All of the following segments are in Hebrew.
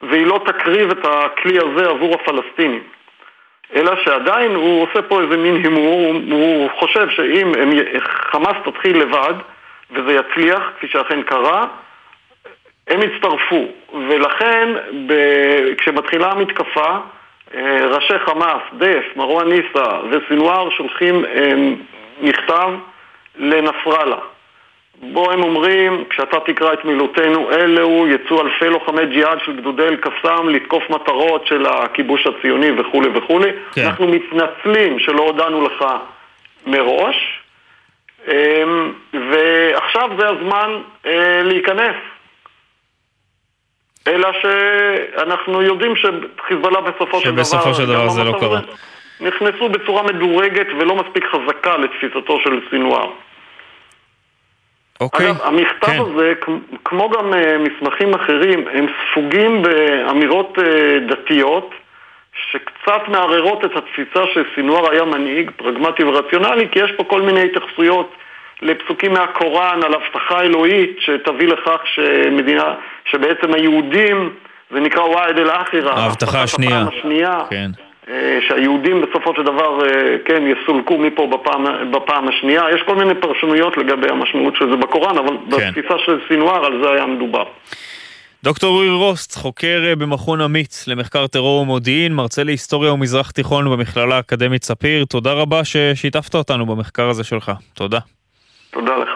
והיא לא תקריב את הכלי הזה עבור הפלסטינים. אלא שעדיין הוא עושה פה איזה מין הימור, הוא חושב שאם חמאס תתחיל לבד, וזה יצליח, כפי שאכן קרה, הם יצטרפו. ולכן, כשמתחילה המתקפה, ראשי חמאס, דף, מרואן ניסה וסינואר שולחים מכתב לנסראללה. בו הם אומרים, כשאתה תקרא את מילותינו, אלו יצאו אלפי לוחמי ג'יהאד של גדודי אל-קסאם לתקוף מטרות של הכיבוש הציוני וכו' וכו'. כן. אנחנו מתנצלים שלא הודענו לך מראש, ועכשיו זה הזמן להיכנס. אלא שאנחנו יודעים שחיזבאללה בסופו של דבר זה לא קרה. נכנסו בצורה מדורגת ולא מספיק חזקה לתפיסתו של סינואר. אוקיי. אגב, המכתב הזה, כמו גם מסמכים אחרים, הם ספוגים באמירות דתיות שקצת מערערות את התפיסה שסינואר היה מנהיג פרגמטי ורציונלי, כי יש פה כל מיני התייחסויות לפסוקים מהקוראן על הבטחה אלוהית שתביא לכך שבעצם היהודים, זה נקרא וואעד אל-אחירה, ההבטחה השנייה. כן. שהיהודים בסופו של דבר כן יסולקו מפה בפעם השנייה. יש כל מיני פרשנויות לגבי המשמעות של זה בקוראן, אבל כן. בתפיסה של סינואר על זה היה מדובר. דוקטור אורי רוסט, חוקר במכון אמיץ למחקר טרור ומודיעין, מרצה להיסטוריה ומזרח תיכון במכללה האקדמית ספיר. תודה רבה ששיתפת אותנו במחקר הזה שלך. תודה. תודה לך.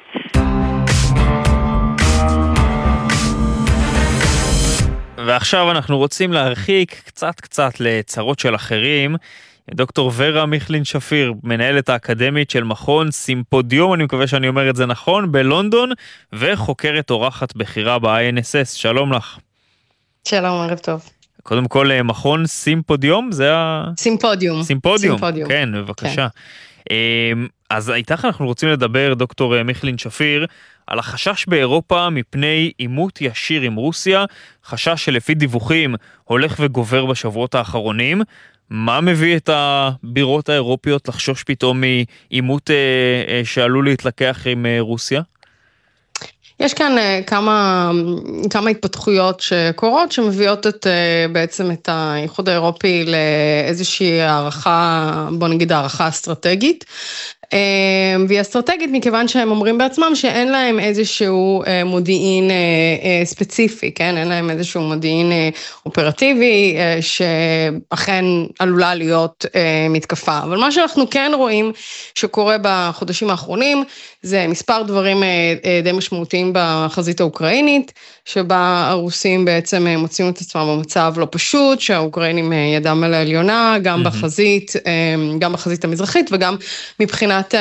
ועכשיו אנחנו רוצים להרחיק קצת לצרות של אחרים. דוקטור ורה מיכלין שפיר, מנהלת האקדמית של מכון סימפודיום, אני מקווה שאני אומר את זה נכון, בלונדון, וחוקרת אורחת בחירה ב-INSS. שלום לך. שלום, ערב טוב. קודם כל, מכון סימפודיום, זה סימפודיום. סימפודיום, כן, בבקשה. כן. אז איתך אנחנו רוצים לדבר, דוקטור מיכלין שפיר, על החשש באירופה מפני עימות ישיר עם רוסיה, חשש שלפי דיווחים הולך וגובר בשבועות האחרונים. מה מביא את הבירות האירופיות לחשוש פתאום מעימות שעלול להתלקח עם רוסיה? יש כאן כמה התפתחויות שקורות, שמביאות בעצם את האיחוד האירופי לאיזושהי הערכה, בוא נגיד הערכה אסטרטגית, והיא אסטרטגית מכיוון שהם אומרים בעצמם שאין להם איזשהו מודיעין ספציפי, כן? אין להם איזשהו מודיעין אופרטיבי שאכן עלולה להיות מתקפה. אבל מה שאנחנו כן רואים שקורה בחודשים האחרונים, זה מספר דברים די משמעותיים בחזית האוקראינית, שבה הרוסים בעצם מוצאים את עצמם במצב לא פשוט, שהאוקראינים ידם על העליונה, גם בחזית המזרחית, וגם מבחינת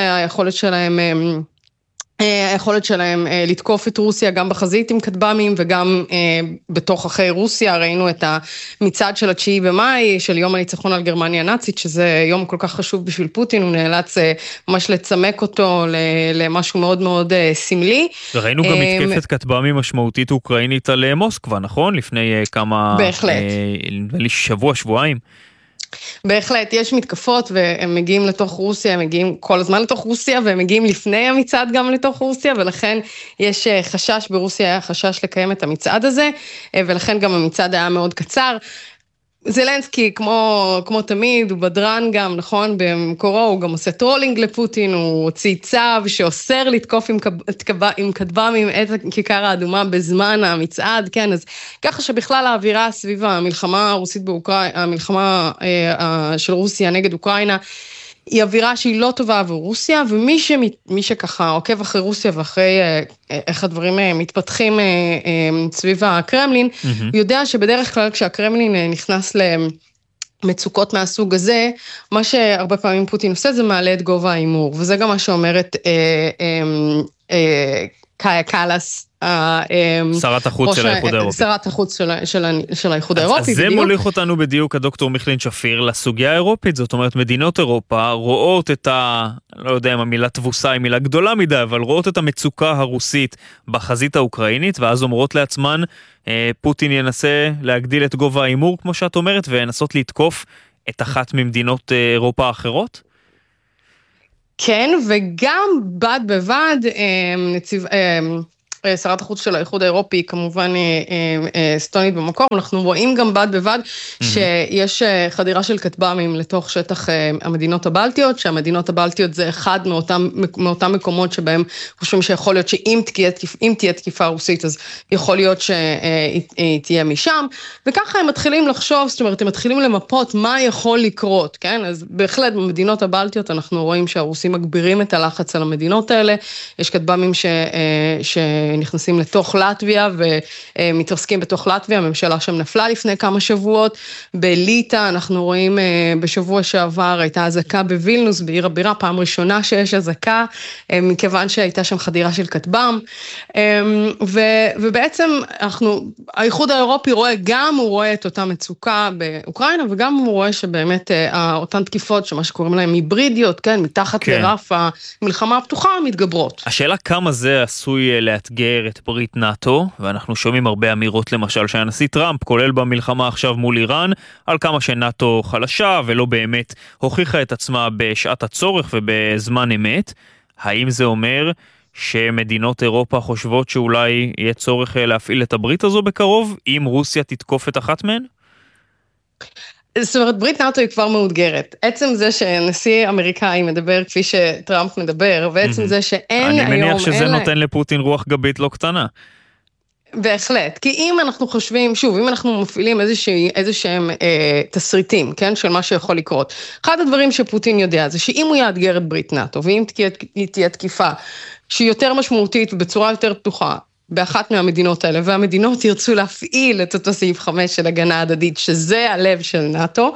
היכולת שלהם לתקוף את רוסיה גם בחזית עם כטב"מים וגם בתוך אחרי רוסיה. ראינו את המצעד של 9 במאי של יום הניצחון על גרמניה הנאצית, שזה יום כל כך חשוב בשביל פוטין, הוא נאלץ ממש לצמק אותו למשהו מאוד מאוד סמלי. וראינו גם מתקפת כטב"מים משמעותית אוקראינית על מוסקבה, נכון? לפני כמה... בהחלט. שבועיים. בהחלט, יש מתקפות והם מגיעים לתוך רוסיה, הם מגיעים כל הזמן לתוך רוסיה, והם מגיעים לפני המצעד גם לתוך רוסיה, ולכן יש חשש ברוסיה, היה חשש לקיים את המצעד הזה, ולכן גם המצעד היה מאוד קצר. זלנסקי, כמו תמיד, הוא בדרן גם, נכון, במקורו, הוא גם עושה טרולינג לפוטין, הוא הוציא צו שאוסר לתקוף עם כטב"מים את הכיכר האדומה בזמן המצעד, כן, אז ככה שבכלל האווירה סביב המלחמה הרוסית המלחמה של רוסיה נגד אוקראינה, היא אווירה שהיא לא טובה עבור רוסיה, ומי שככה עוקב אחרי רוסיה ואחרי איך הדברים מתפתחים סביב הקרמלין, הוא יודע שבדרך כלל כשהקרמלין נכנס למצוקות מהסוג הזה, מה שהרבה פעמים פוטין עושה זה מעלה את גובה האימור, וזה גם מה שאומרת קאיה קלאס, שרת החוץ של האיחוד האירופי. שרת החוץ של האיחוד האירופי. אז זה מוליך אותנו בדיוק, הדוקטור מיכלין שפיר, לסוגיה האירופית. זאת אומרת, מדינות אירופה רואות את לא יודע אם המילה תבוסה היא מילה גדולה מדי, אבל רואות את המצוקה הרוסית בחזית האוקראינית, ואז אומרות לעצמן, פוטין ינסה להגדיל את גובה האימור, כמו שאת אומרת, וינסות לתקוף את אחת ממדינות אירופה האחרות? כן, וגם בד בבד, שרת החוץ של האיחוד האירופי, כמובן אסטונית במקור, אנחנו רואים גם בד בבד שיש חדירה של כטב"מים לתוך שטח המדינות הבלטיות, שהמדינות הבלטיות זה אחד מאותם מקומות שבהם חושבים שיכול להיות שאם תהיה תקיפה רוסית, אז יכול להיות שהיא תהיה משם, וככה הם מתחילים לחשוב, זאת אומרת, הם מתחילים למפות מה יכול לקרות, כן? אז בהחלט במדינות הבלטיות אנחנו רואים שהרוסים מגבירים את הלחץ על המדינות האלה, יש כטב"מים שנכנסים לתוך לטביה ומתרסקים בתוך לטביה, הממשלה שם נפלה לפני כמה שבועות, בליטא אנחנו רואים בשבוע שעבר הייתה אזעקה בווילנוס, בעיר הבירה, פעם ראשונה שיש אזעקה, מכיוון שהייתה שם חדירה של כטב"ם, ובעצם האיחוד האירופי רואה גם, הוא רואה את אותה מצוקה באוקראינה, וגם הוא רואה שבאמת אותן תקיפות, שמה שקוראים להם היברידיות, כן, מתחת לרף המלחמה הפתוחה, מתגברות. השאלה כמה זה עשוי לאתגר את ברית נאטו, ואנחנו שומעים הרבה אמירות למשל שהנשיא טראמפ, כולל במלחמה עכשיו מול איראן, על כמה שנאטו חלשה ולא באמת הוכיחה את עצמה בשעת הצורך ובזמן אמת. האם זה אומר שמדינות אירופה חושבות שאולי יהיה צורך להפעיל את הברית הזו בקרוב, אם רוסיה תתקוף את אחת מהן? זאת אומרת, ברית נאטו היא כבר מאותגרת. עצם זה שנשיא אמריקאי מדבר כפי שטראמפ מדבר, ועצם זה שאין היום... אני מניח שזה נותן לפוטין רוח גבית לא קטנה. בהחלט, כי אם אנחנו חושבים, שוב, אם אנחנו מפעילים איזשהם תסריטים, כן, של מה שיכול לקרות, אחד הדברים שפוטין יודע זה שאם הוא יאתגר את ברית נאטו, ואם תהיה תקיפה שהיא יותר משמעותית ובצורה יותר פתוחה, באחת מהמדינות האלה, והמדינות ירצו להפעיל את אותו סעיף 5 של הגנה הדדית, שזה הלב של נאטו,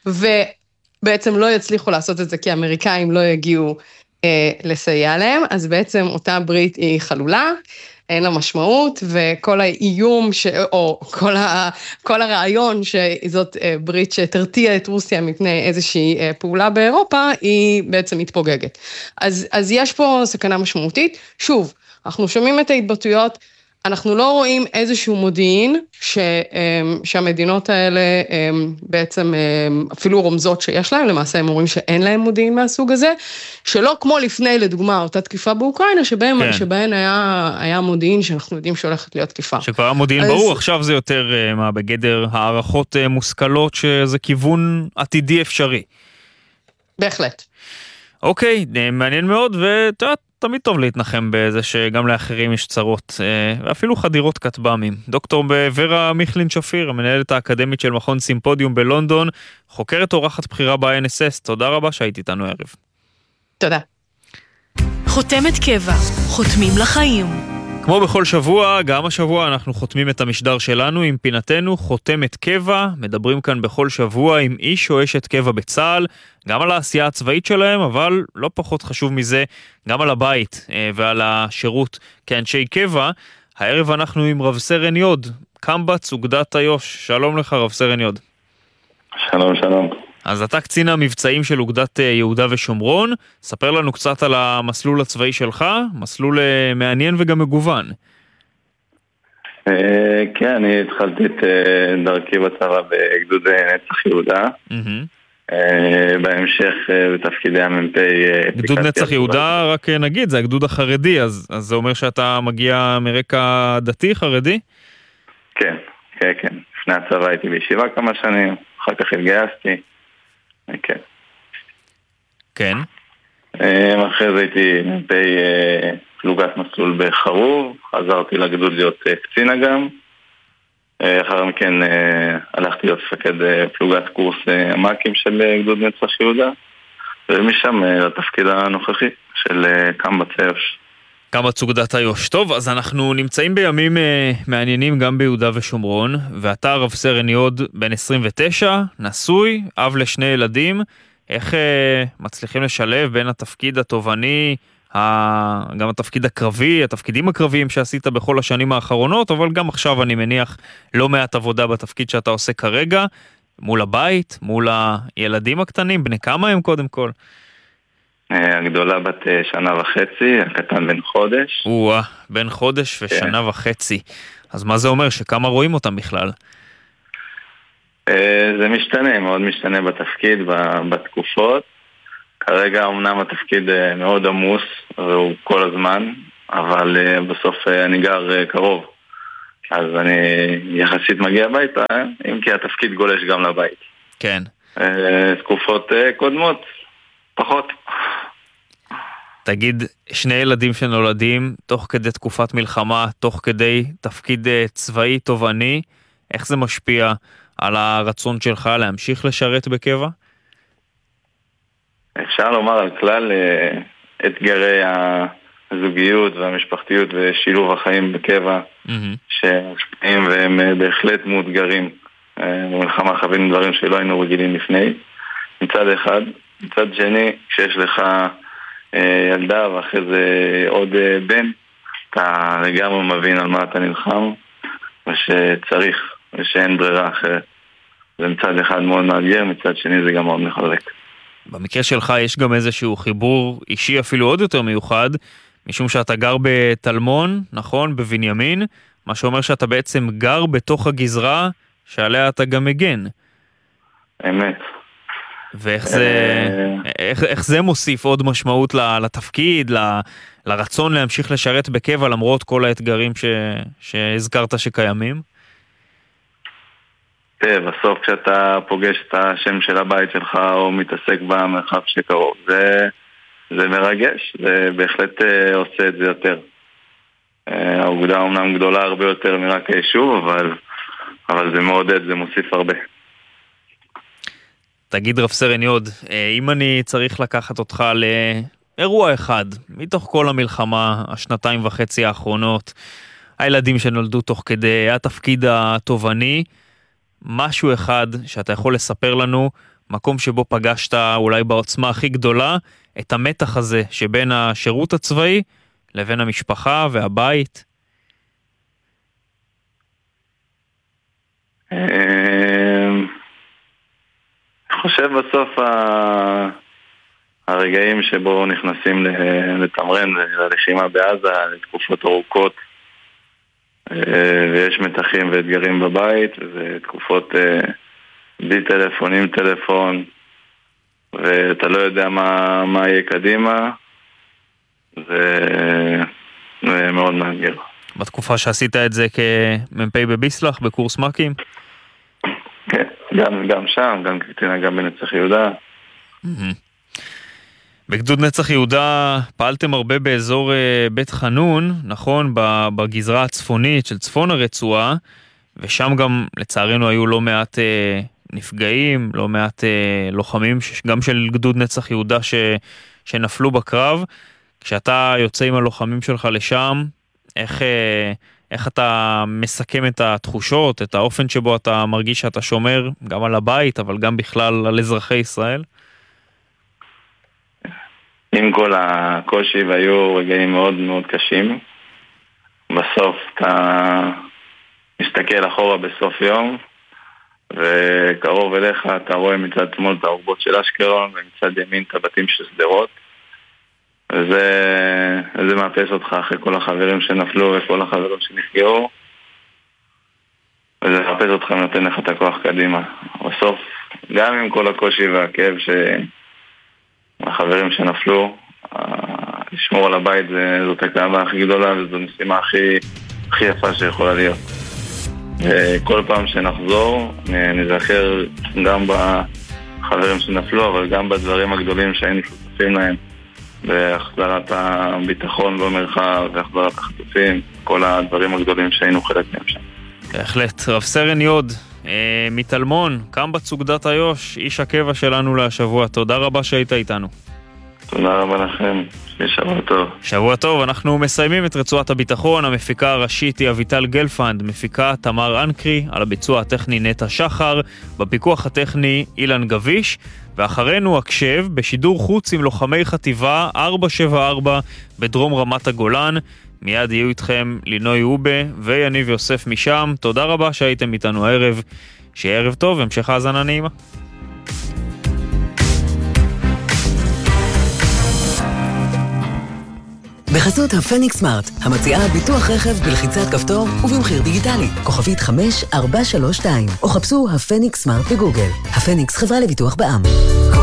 ובעצם לא יצליחו לעשות את זה, כי האמריקאים לא יגיעו לסייע להם, אז בעצם אותה ברית היא חלולה, אין לה משמעות, וכל האיום, או כל הרעיון שזאת ברית שתרתיע את רוסיה מפני איזושהי פעולה באירופה, היא בעצם מתפוגגת. אז יש פה סכנה משמעותית. שוב, אנחנו שומעים את ההתבטאויות, אנחנו לא רואים איזשהו מודיעין שהמדינות האלה בעצם אפילו רומזות שיש להם, למעשה הם אומרים שאין להם מודיעין מהסוג הזה, שלא כמו לפני לדוגמה אותה תקיפה באוקראינה, שבהן היה מודיעין שאנחנו יודעים שהולכת להיות תקיפה. שכבר המודיעין ברור, עכשיו זה יותר בגדר הערכות מושכלות שזה כיוון עתידי אפשרי. בהחלט. אוקיי, מעניין מאוד, תמיד טוב להתנחם בזה שגם לאחרים יש צרות, ואפילו חדירות כטב"מים. דוקטור ורה מיכלין שפיר, המנהלת האקדמית של מכון סימפודיום בלונדון, חוקרת אורחת בחירה ב-INSS, תודה רבה שהיית איתנו ערב. תודה. חותמת קבע, חותמים לחיים. כמו בכל שבוע, גם השבוע אנחנו חותמים את המשדר שלנו עם פינתנו חותמת קבע, מדברים כאן בכל שבוע עם איש או אשת קבע בצה"ל, גם על העשייה הצבאית שלהם, אבל לא פחות חשוב מזה, גם על הבית ועל השירות כאנשי קבע. הערב אנחנו עם רב סרן יוד, קמב"ץ אוגדת איו"ש. שלום לך רב סרן יוד. שלום, שלום. אז אתה קצין המבצעים של אוגדת יהודה ושומרון, ספר לנו קצת על המסלול הצבאי שלך, מסלול מעניין וגם מגוון. כן, אני התחלתי את דרכי בצבא בגדוד נצח יהודה, בהמשך בתפקידי המ"פ. גדוד נצח יהודה, רק נגיד, זה הגדוד החרדי, אז זה אומר שאתה מגיע מרקע דתי חרדי? כן, כן, כן. לפני הצבא הייתי בישיבה כמה שנים, אחר כך התגייסתי. כן. כן. אחרי זה הייתי מ"פ פלוגת מסלול בחרוב, חזרתי לגדוד להיות קצין גם. אחר מכן הלכתי להיות מפקד פלוגת קורס המ"כים של גדוד נצח יהודה, ומשם לתפקיד הנוכחי של קמב"ץ איו"ש. קמב"ץ אוגדת איו"ש. טוב, אז אנחנו נמצאים בימים מעניינים גם ביהודה ושומרון, ואתה רב סרן יוד בן 29, נשוי, אב לשני ילדים. איך מצליחים לשלב בין התפקיד התובעני, גם התפקיד הקרבי, התפקידים הקרביים שעשית בכל השנים האחרונות, אבל גם עכשיו אני מניח לא מעט עבודה בתפקיד שאתה עושה כרגע, מול הבית, מול הילדים הקטנים, בני כמה הם קודם כל? הגדולה בת 1.5 שנה, הקטן בן חודש. בן חודש ושנה וחצי. אז מה זה אומר? שכמה רואים אותם בכלל? זה משתנה, מאוד משתנה בתפקיד, בתקופות. כרגע אמנם התפקיד מאוד עמוס, והוא כל הזמן. אבל בסוף אני גר קרוב. אז אני יחסית מגיע הביתה, אם כי התפקיד גולש גם לבית. כן. תקופות קודמות, פחות. תגיד, שני ילדים שנולדים תוך כדי תקופת מלחמה, תוך כדי תפקיד צבאי תובעני, איך זה משפיע על הרצון שלך להמשיך לשרת בקבע? אפשר לומר על כלל אתגרי הזוגיות והמשפחתיות ושילוב החיים בקבע שמשפיעים והם בהחלט מאותגרים. במלחמה חווינו דברים שלא היינו רגילים לפני מצד אחד. מצד שני, כשיש לך ילדה ואחרי זה עוד בן, אתה לגמרי מבין על מה אתה נלחם ושצריך ושאין ברירה אחרת. זה מצד אחד מאוד מאתגר, מצד שני זה גם מאוד מחזק. במקרה שלך יש גם איזשהו חיבור אישי אפילו עוד יותר מיוחד, משום שאתה גר בתלמון, נכון? בבנימין, מה שאומר שאתה בעצם גר בתוך הגזרה שעליה אתה גם מגן. אמת. ואיך זה מוסיף עוד משמעות לתפקיד, לרצון להמשיך לשרת בקבע למרות כל האתגרים שהזכרת שקיימים? בסוף כשאתה פוגש את השם של הבית שלך או מתעסק במרחב שקרוב, זה מרגש, זה בהחלט עושה את זה יותר. האוגדה אומנם גדולה הרבה יותר מרק היישוב, אבל זה מעודד, זה מוסיף הרבה. תגיד רב סרן יוד, אם אני צריך לקחת אותך לאירוע אחד, מתוך כל המלחמה, 2.5 האחרונות, הילדים שנולדו תוך כדי, התפקיד התובעני, משהו אחד שאתה יכול לספר לנו, מקום שבו פגשת אולי בעוצמה הכי גדולה, את המתח הזה שבין השירות הצבאי לבין המשפחה והבית? אני חושב בסוף הרגעים שבו נכנסים לתמרן ללחימה בעזה, לתקופות ארוכות, ויש מתחים ואתגרים בבית, וזה תקופות בלי טלפון, ואתה לא יודע מה יהיה קדימה, זה מאוד מאתגר. בתקופה שעשית את זה כמ"פ בביסלח, בקורס מ"כים? כן, גם שם, גם קצינה, גם בנצח יהודה. בגדוד נצח יהודה פעלתם הרבה באזור בית חנון, נכון? בגזרה הצפונית של צפון הרצועה, ושם גם לצערנו היו לא מעט נפגעים, לא מעט לוחמים, גם של גדוד נצח יהודה שנפלו בקרב. כשאתה יוצא עם הלוחמים שלך לשם, איך אתה מסכם את התחושות, את האופן שבו אתה מרגיש שאתה שומר גם על הבית, אבל גם בכלל על אזרחי ישראל? עם כל הקושי והיו רגעים מאוד מאוד קשים, בסוף אתה מסתכל אחורה בסוף יום, וקרוב אליך אתה רואה מצד שמאל את האורבות של אשקלון, ומצד ימין את הבתים של שדרות, וזה מאפס אותך אחרי כל החברים שנפלו וכל החברים שנפגעו, וזה מאפס אותך ונותן לך את הכוח קדימה. בסוף, גם עם כל הקושי והכאב שהחברים שנפלו, לשמור על הבית זאת הכאבה הכי גדולה, וזו משימה הכי יפה שיכולה להיות. וכל פעם שנחזור, נזכר גם בחברים שנפלו, אבל גם בדברים הגדולים שהיינו שותפים להם, בהחזרת הביטחון במרחב, והחזרת החטופים, כל הדברים הגדולים שהיינו חלק מהם שם. בהחלט. רב סרן יוד, מתלמון, קם בצוגדת איו"ש, איש הקבע שלנו להשבוע. תודה רבה שהיית איתנו. תודה רבה לכם. שבוע טוב. שבוע טוב. אנחנו מסיימים את רצועת הביטחון. המפיקה הראשית היא אביטל גלפנד, מפיקה תמר אנקרי, על הביצוע הטכני נטע שחר, בפיקוח הטכני אילן גביש, ואחרינו הקשב בשידור חוץ עם לוחמי חטיבה 474 בדרום רמת הגולן. מיד יהיו איתכם לינוי אובה ויניב יוסף משם. תודה רבה שהייתם איתנו הערב. שיהיה ערב טוב, המשך האזנה נעימה. בחסות הפניקס סמארט, המציעה ביטוח רכב בלחיצת כפתור ובמחיר דיגיטלי, כוכבית 5432, או חפשו הפניקס סמארט בגוגל. הפניקס חברה לביטוח בע"מ.